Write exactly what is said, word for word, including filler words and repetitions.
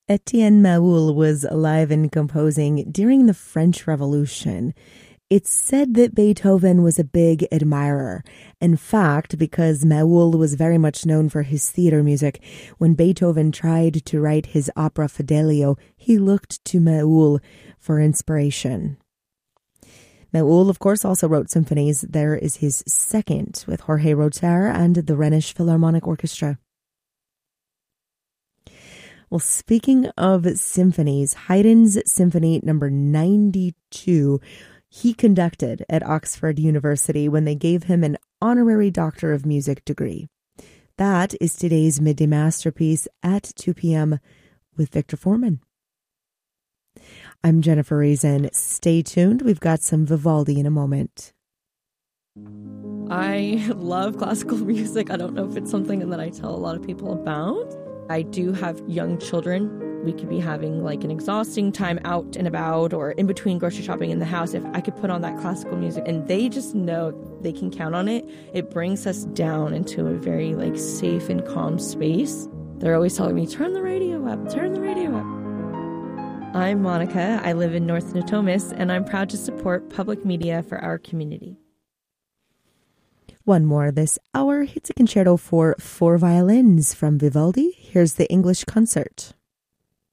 Etienne Maoul was alive and composing during the French Revolution. It's said that Beethoven was a big admirer. In fact, because Maoul was very much known for his theater music, when Beethoven tried to write his opera Fidelio, he looked to Maoul for inspiration. Maoul, of course, also wrote symphonies. There is his second with Jorge Roter and the Rhenish Philharmonic Orchestra. Well, speaking of symphonies, Haydn's Symphony number ninety-two, he conducted at Oxford University when they gave him an honorary Doctor of Music degree. That is today's Midday Masterpiece at two p.m. with Victor Foreman. I'm Jennifer Reason. Stay tuned. We've got some Vivaldi in a moment. I love classical music. I don't know if it's something that I tell a lot of people about. I do have young children. We could be having like an exhausting time out and about or in between grocery shopping in the house. If I could put on that classical music and they just know they can count on it, it brings us down into a very like safe and calm space. They're always telling me, turn the radio up, turn the radio up. I'm Monica. I live in North Natomas, and I'm proud to support public media for our community. One more this hour. It's a concerto for four violins from Vivaldi. Here's the English concert.